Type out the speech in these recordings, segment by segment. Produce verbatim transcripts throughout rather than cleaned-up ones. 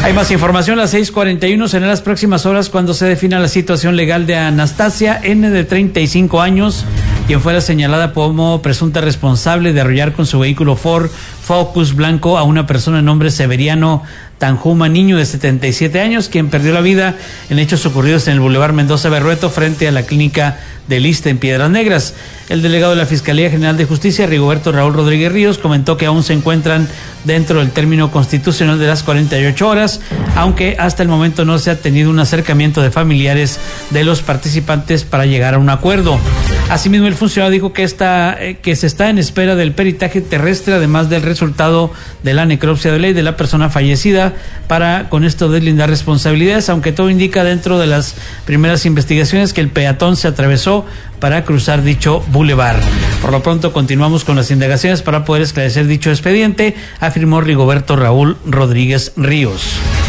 Hay más información a las seis cuarenta y uno. Será en las próximas horas cuando se defina la situación legal de Anastasia N., de treinta y cinco años, quien fuera señalada como presunta responsable de arrollar con su vehículo Ford Focus blanco a una persona de nombre Severiano Tanjuma Niño, de setenta y siete años, quien perdió la vida en hechos ocurridos en el Boulevard Mendoza Berrueto, frente a la clínica del ISSSTE en Piedras Negras. El delegado de la Fiscalía General de Justicia, Rigoberto Raúl Rodríguez Ríos, comentó que aún se encuentran dentro del término constitucional de las cuarenta y ocho horas, aunque hasta el momento no se ha tenido un acercamiento de familiares de los participantes para llegar a un acuerdo. Asimismo, el funcionario dijo que, está, eh, que se está en espera del peritaje terrestre, además del resultado de la necropsia de ley de la persona fallecida, para con esto deslindar responsabilidades, aunque todo indica dentro de las primeras investigaciones que el peatón se atravesó para cruzar dicho bulevar. Por lo pronto continuamos con las indagaciones para poder esclarecer dicho expediente, afirmó Rigoberto Raúl Rodríguez Ríos.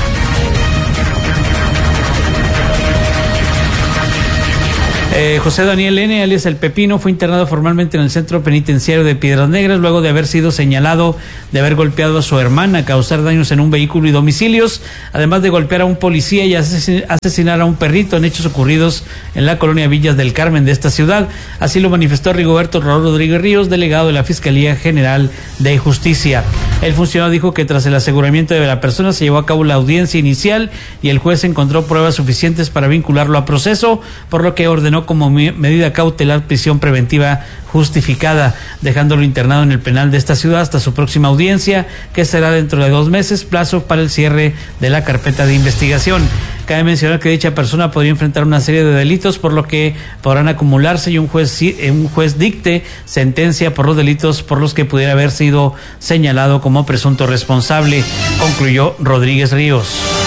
Eh, José Daniel N., alias El Pepino, fue internado formalmente en el centro penitenciario de Piedras Negras luego de haber sido señalado de haber golpeado a su hermana, causar daños en un vehículo y domicilios, además de golpear a un policía y asesinar a un perrito en hechos ocurridos en la colonia Villas del Carmen de esta ciudad. Así lo manifestó Rigoberto Raúl Rodríguez Ríos, delegado de la Fiscalía General de Justicia. El funcionario dijo que tras el aseguramiento de la persona se llevó a cabo la audiencia inicial y el juez encontró pruebas suficientes para vincularlo a proceso, por lo que ordenó como medida cautelar prisión preventiva justificada, dejándolo internado en el penal de esta ciudad hasta su próxima audiencia, que será dentro de dos meses, plazo para el cierre de la carpeta de investigación. Cabe mencionar que dicha persona podría enfrentar una serie de delitos, por lo que podrán acumularse y un juez, un juez dicte sentencia por los delitos por los que pudiera haber sido señalado como presunto responsable, concluyó Rodríguez Ríos.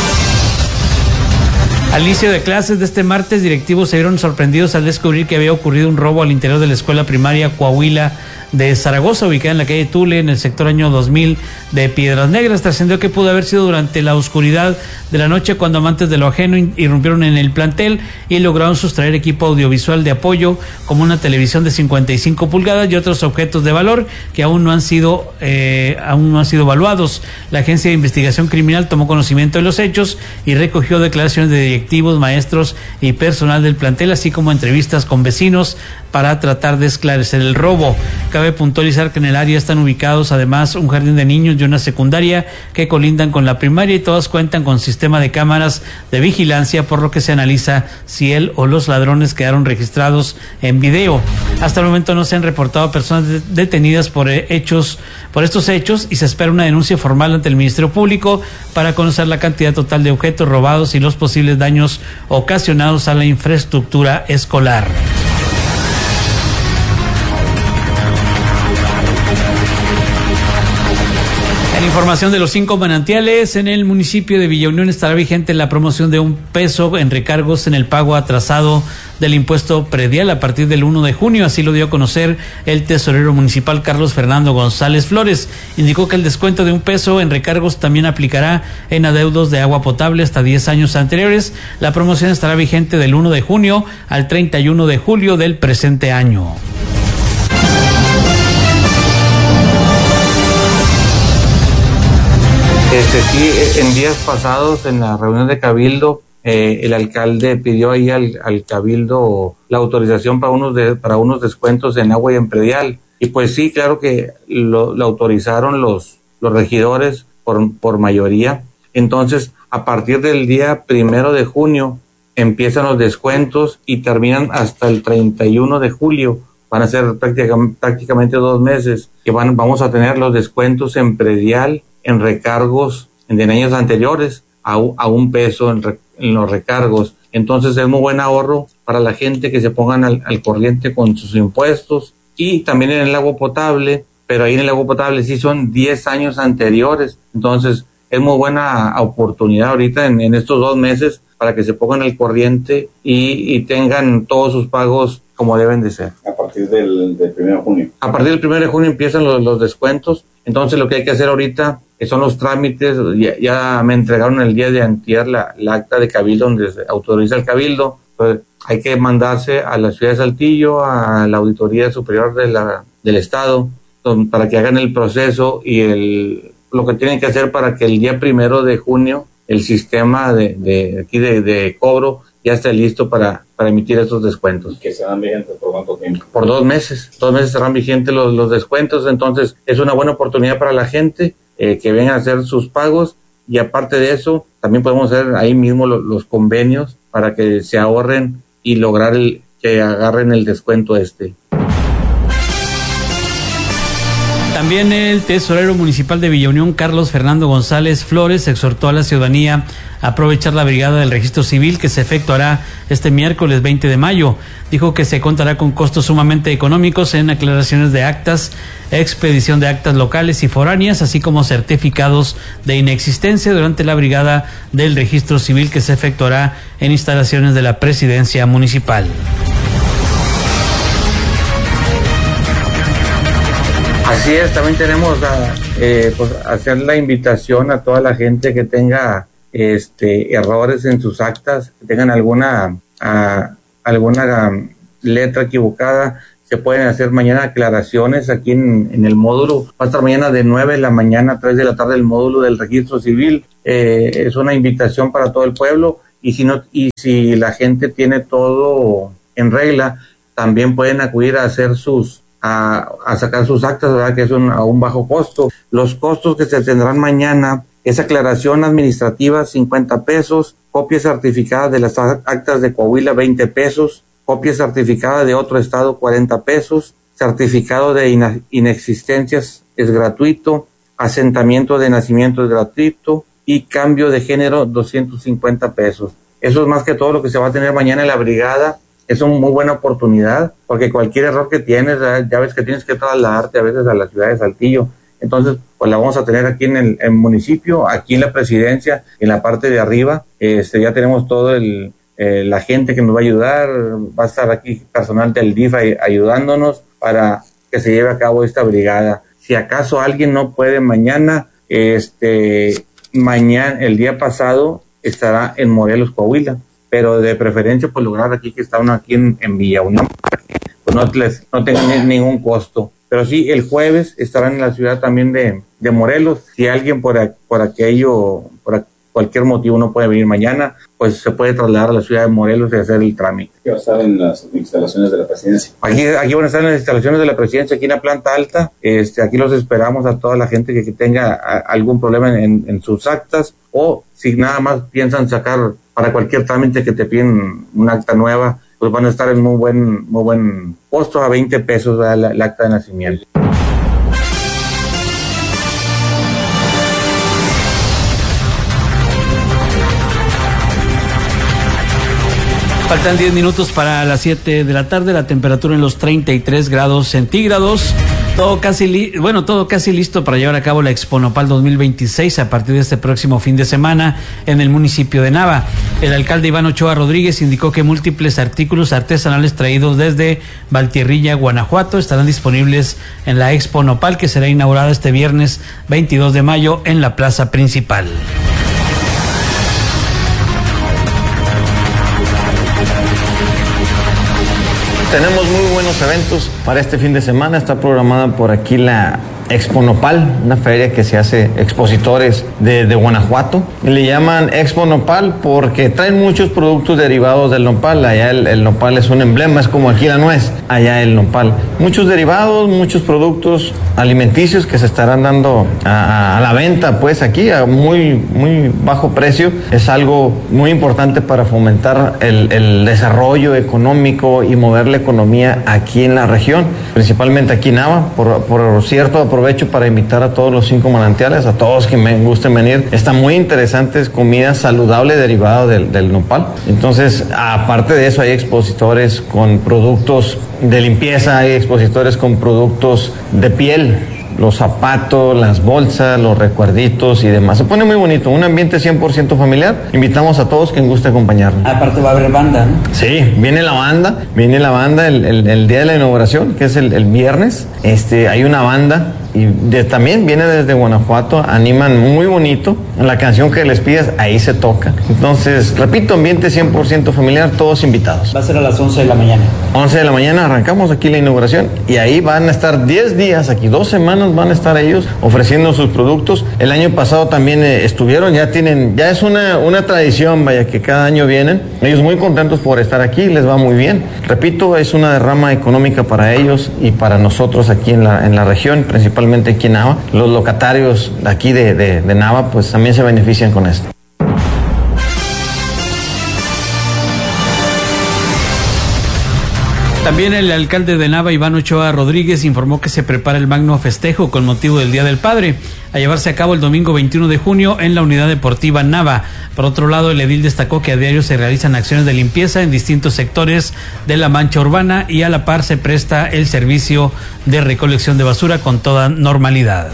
Al inicio de clases de este martes, directivos se vieron sorprendidos al descubrir que había ocurrido un robo al interior de la escuela primaria Coahuila de Zaragoza, ubicada en la calle Tule, en el sector año dos mil de Piedras Negras. Trascendió que pudo haber sido durante la oscuridad de la noche, cuando amantes de lo ajeno irrumpieron en el plantel y lograron sustraer equipo audiovisual de apoyo, como una televisión de cincuenta y cinco pulgadas y otros objetos de valor que aún no han sido eh, aún no han sido evaluados. La Agencia de Investigación Criminal tomó conocimiento de los hechos y recogió declaraciones de directivos, maestros y personal del plantel, así como entrevistas con vecinos para tratar de esclarecer el robo. Cabe puntualizar que en el área están ubicados además un jardín de niños y una secundaria que colindan con la primaria, y todas cuentan con sistema de cámaras de vigilancia, por lo que se analiza si él o los ladrones quedaron registrados en video. Hasta el momento no se han reportado personas de- detenidas por hechos por estos hechos, y se espera una denuncia formal ante el Ministerio Público para conocer la cantidad total de objetos robados y los posibles daños ocasionados a la infraestructura escolar. En información de los cinco manantiales, en el municipio de Villa Unión estará vigente la promoción de un peso en recargos en el pago atrasado del impuesto predial a partir del primero de junio. Así lo dio a conocer el tesorero municipal Carlos Fernando González Flores. Indicó que el descuento de un peso en recargos también aplicará en adeudos de agua potable hasta diez años anteriores. La promoción estará vigente del primero de junio al treinta y uno de julio del presente año. Este, sí, en días pasados, en la reunión de Cabildo, eh, el alcalde pidió ahí al, al Cabildo la autorización para unos de, para unos descuentos en agua y en predial. Y pues sí, claro que lo, lo autorizaron los, los regidores por, por mayoría. Entonces, a partir del día primero de junio, empiezan los descuentos y terminan hasta el treinta y uno de julio. Van a ser prácticamente, prácticamente dos meses que van, vamos a tener los descuentos en predial, en recargos de años anteriores, a, a un peso en, re, en los recargos. Entonces es muy buen ahorro para la gente que se pongan al, al corriente con sus impuestos. Y también en el agua potable, pero ahí en el agua potable sí son diez años anteriores. Entonces es muy buena oportunidad ahorita en, en estos dos meses para que se pongan al corriente y, y tengan todos sus pagos como deben de ser. A partir del, del primero de junio. A partir del primero de junio empiezan los, los descuentos. Entonces lo que hay que hacer ahorita que son los trámites. Ya, ya me entregaron el día de antier la, la acta de Cabildo donde se autoriza el Cabildo. Entonces hay que mandarse a la ciudad de Saltillo, a la Auditoría Superior de la, del Estado, para que hagan el proceso y el lo que tienen que hacer para que el día primero de junio el sistema de, de aquí de, de cobro ya está listo para, para emitir esos descuentos. ¿Que serán vigentes por cuánto tiempo? Por dos meses, dos meses serán vigentes los, los descuentos, entonces es una buena oportunidad para la gente eh, que vengan a hacer sus pagos, y aparte de eso, también podemos hacer ahí mismo los, los convenios para que se ahorren y lograr el, que agarren el descuento este. También el tesorero municipal de Villa Unión, Carlos Fernando González Flores, exhortó a la ciudadanía a aprovechar la brigada del registro civil que se efectuará este miércoles veinte de mayo. Dijo que se contará con costos sumamente económicos en aclaraciones de actas, expedición de actas locales y foráneas, así como certificados de inexistencia durante la brigada del registro civil que se efectuará en instalaciones de la presidencia municipal. Así es, también tenemos a eh, pues, hacer la invitación a toda la gente que tenga este errores en sus actas, que tengan alguna a, alguna um, letra equivocada. Se pueden hacer mañana aclaraciones aquí en, en el módulo. Va a estar mañana de nueve de la mañana a tres de la tarde el módulo del registro civil. Eh, es una invitación para todo el pueblo, y si no, y si la gente tiene todo en regla, también pueden acudir a hacer sus A, a sacar sus actas, ¿verdad? Que es un, a un bajo costo. Los costos que se tendrán mañana es aclaración administrativa cincuenta pesos, copia certificada de las actas de Coahuila veinte pesos, copia certificada de otro estado cuarenta pesos, certificado de ina, inexistencias es gratuito, asentamiento de nacimiento es gratuito y cambio de género doscientos cincuenta pesos. Eso es más que todo lo que se va a tener mañana en la brigada. Es una muy buena oportunidad, porque cualquier error que tienes, ya ves que tienes que trasladarte a veces a la ciudad de Saltillo. Entonces, pues la vamos a tener aquí en el, en el municipio, aquí en la presidencia, en la parte de arriba. Este, ya tenemos todo el, eh, la gente que nos va a ayudar. Va a estar aquí personal del D I F ayudándonos para que se lleve a cabo esta brigada. Si acaso alguien no puede mañana, este, mañana, el día pasado, estará en Morelos, Coahuila, pero de preferencia pues lograr aquí que está uno aquí en, en Villa Unión, pues no, les, no tenga ni, ningún costo. Pero sí, el jueves estarán en la ciudad también de, de Morelos. Si alguien por, a, por aquello, por a, cualquier motivo no puede venir mañana, pues se puede trasladar a la ciudad de Morelos y hacer el trámite. ¿Qué va a estar en las instalaciones de la presidencia? Aquí, aquí van a estar en las instalaciones de la presidencia, aquí en la planta alta. Este, aquí los esperamos a toda la gente que, que tenga a, algún problema en, en sus actas, o si nada más piensan sacar para cualquier trámite que te piden un acta nueva, pues van a estar en muy buen muy buen costo, a veinte pesos el, el acta de nacimiento. Faltan diez minutos para las siete de la tarde, la temperatura en los treinta y tres grados centígrados. Todo casi, li- bueno, todo casi listo para llevar a cabo la Expo Nopal dos mil veintiséis a partir de este próximo fin de semana en el municipio de Nava. El alcalde Iván Ochoa Rodríguez indicó que múltiples artículos artesanales traídos desde Valtierrilla, Guanajuato, estarán disponibles en la Expo Nopal, que será inaugurada este viernes veintidós de mayo en la plaza principal. Tenemos muy buenos eventos para este fin de semana. Está programada por aquí la Expo Nopal, una feria que se hace expositores de, de Guanajuato. Y le llaman Expo Nopal porque traen muchos productos derivados del nopal. Allá el, el nopal es un emblema, es como aquí la nuez, allá el nopal. Muchos derivados, muchos productos alimenticios que se estarán dando a, a, a la venta, pues aquí a muy, muy bajo precio. Es algo muy importante para fomentar el, el desarrollo económico y mover la economía aquí en la región, principalmente aquí en Nava. Por, por cierto, aprovecho para invitar a todos los cinco manantiales, a todos que me gusten venir. Está muy interesante, es comida saludable derivada del, del nopal. Entonces, aparte de eso, hay expositores con productos de limpieza, hay expositores con productos de piel, los zapatos, las bolsas, los recuerditos y demás. Se pone muy bonito, un ambiente cien por ciento familiar. Invitamos a todos quien guste acompañarnos. Aparte va a haber banda, ¿no? Sí, viene la banda, viene la banda el, el, el día de la inauguración, que es el, el viernes. Este, hay una banda y de, también viene desde Guanajuato, animan muy bonito, la canción que les pidas, ahí se toca. Entonces, repito, ambiente cien por ciento familiar, todos invitados. Va a ser a las once de la mañana. once de la mañana arrancamos aquí la inauguración y ahí van a estar diez días, aquí dos semanas van a estar ellos ofreciendo sus productos. El año pasado también eh, estuvieron, ya tienen, ya es una, una tradición, vaya, que cada año vienen. Ellos muy contentos por estar aquí, les va muy bien. Repito, es una derrama económica para ellos y para nosotros aquí en la, en la región, principalmente aquí en Nava. Los locatarios aquí de, de, de Nava, pues también se benefician con esto. También el alcalde de Nava, Iván Ochoa Rodríguez, informó que se prepara el magno festejo con motivo del Día del Padre, a llevarse a cabo el domingo veintiuno de junio en la Unidad Deportiva Nava. Por otro lado, el edil destacó que a diario se realizan acciones de limpieza en distintos sectores de la mancha urbana y a la par se presta el servicio de recolección de basura con toda normalidad.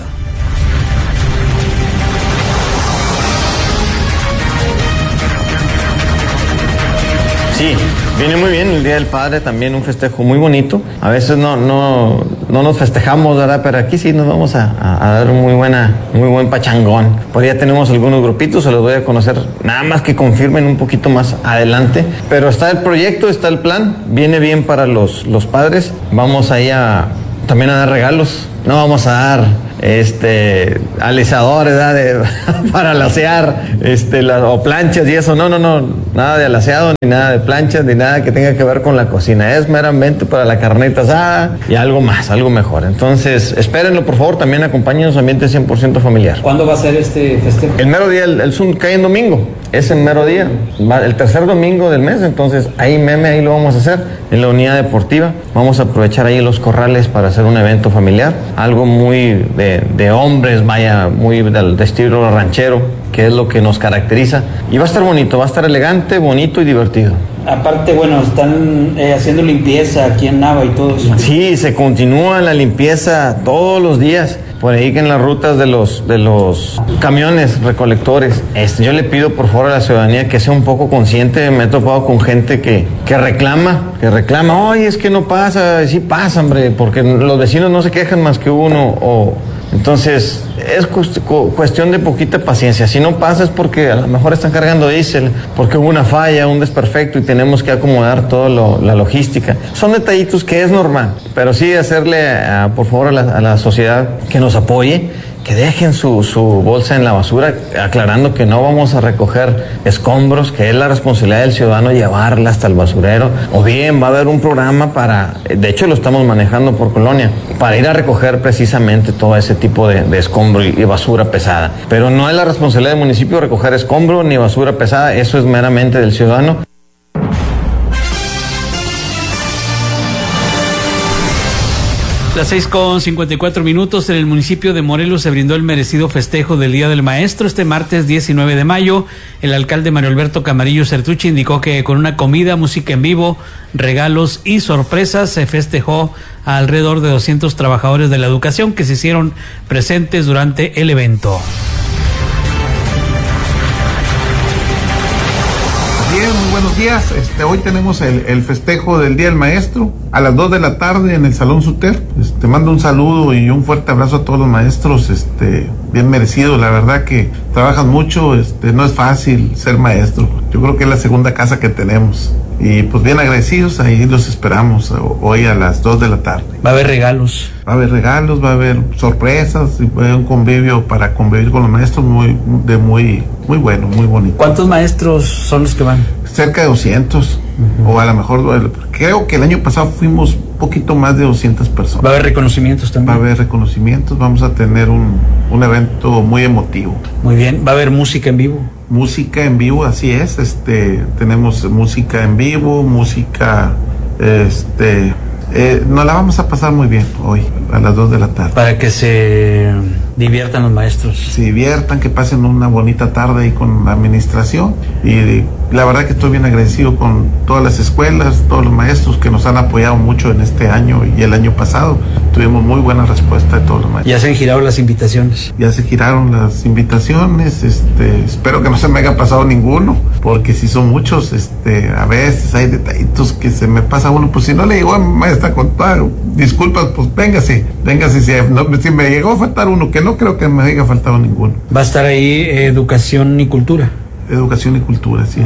Sí, viene muy bien el Día del Padre, también un festejo muy bonito. A veces no no no nos festejamos, ¿verdad? Pero aquí sí nos vamos a, a, a dar un muy buena, muy buen pachangón. Por ahí ya tenemos algunos grupitos, se los voy a conocer, nada más que confirmen un poquito más adelante. Pero está el proyecto, está el plan, viene bien para los, los padres. Vamos ahí a también a dar regalos. No vamos a dar este alisadores, ¿verdad? De, para lasear este, la, o planchas y eso. No, no, no, nada de alaseado, ni nada de planchas, ni nada que tenga que ver con la cocina. Es meramente para la carnita asada y algo más, algo mejor. Entonces, espérenlo, por favor, también acompáñenos a ambiente cien por ciento familiar. ¿Cuándo va a ser este festejo? El mero día, el, el Zoom cae en domingo. Es el mero día, el tercer domingo del mes. Entonces, ahí meme, ahí lo vamos a hacer en la unidad deportiva. Vamos a aprovechar ahí los corrales para hacer un evento familiar. Algo muy de, de hombres, vaya, muy de, de estilo ranchero, que es lo que nos caracteriza. Y va a estar bonito, va a estar elegante, bonito y divertido. Aparte, bueno, están eh, haciendo limpieza aquí en Nava y todo eso. Sí, se continúa la limpieza todos los días. Por ahí que en las rutas de los de los camiones recolectores, este, yo le pido por favor a la ciudadanía que sea un poco consciente. Me he topado con gente que, que reclama, que reclama, oye, es que no pasa, sí pasa, hombre, porque los vecinos no se quejan más que uno, o entonces es cuestión de poquita paciencia. Si no pasa es porque a lo mejor están cargando diésel, porque hubo una falla, un desperfecto y tenemos que acomodar toda la logística. Son detallitos que es normal, pero sí hacerle a, por favor a la, a la sociedad que nos apoye, que dejen su, su bolsa en la basura, aclarando que no vamos a recoger escombros, que es la responsabilidad del ciudadano llevarla hasta el basurero, o bien va a haber un programa para, de hecho lo estamos manejando por colonia, para ir a recoger precisamente todo ese tipo de, de escombro y, y basura pesada. Pero no es la responsabilidad del municipio recoger escombro ni basura pesada, eso es meramente del ciudadano. Las seis con cincuenta y cuatro minutos. En el municipio de Morelos se brindó el merecido festejo del Día del Maestro este martes diecinueve de mayo. El alcalde Mario Alberto Camarillo Certucci indicó que con una comida, música en vivo, regalos y sorpresas se festejó a alrededor de doscientos trabajadores de la educación que se hicieron presentes durante el evento. Bien, muy buenos días. Este, hoy tenemos el, el festejo del Día del Maestro a las dos de la tarde en el Salón Suter. Este, mando un saludo y un fuerte abrazo a todos los maestros, este, bien merecido. La verdad que trabajan mucho, este, no es fácil ser maestro. Yo creo que es la segunda casa que tenemos. Y pues bien agradecidos, ahí los esperamos hoy a las dos de la tarde. Va a haber regalos. Va a haber regalos, va a haber sorpresas, y va a haber un convivio para convivir con los maestros muy, de muy, muy bueno, muy bonito. ¿Cuántos maestros son los que van? Cerca de doscientos, uh-huh. O a lo mejor, creo que el año pasado fuimos un poquito más de doscientas personas. ¿Va a haber reconocimientos también? Va a haber reconocimientos, vamos a tener un, un evento muy emotivo. Muy bien, ¿va a haber música en vivo? Música en vivo, así es, este, tenemos música en vivo, música, este, eh, nos la vamos a pasar muy bien hoy, a las dos de la tarde. Para que se diviertan los maestros. Se diviertan, que pasen una bonita tarde ahí con la administración y la verdad que estoy bien agradecido con todas las escuelas, todos los maestros que nos han apoyado mucho en este año y el año pasado. Tuvimos muy buena respuesta de todos los maestros. Ya se han girado las invitaciones. Ya se giraron las invitaciones, este, espero que no se me haya pasado ninguno, porque si son muchos, este, a veces hay detallitos que se me pasa uno, pues si no le llegó a maestra con todas disculpas, pues véngase, véngase, si, no, si me llegó a faltar uno, que no creo que me haya faltado ninguno. Va a estar ahí eh, educación y cultura. Educación y cultura, sí.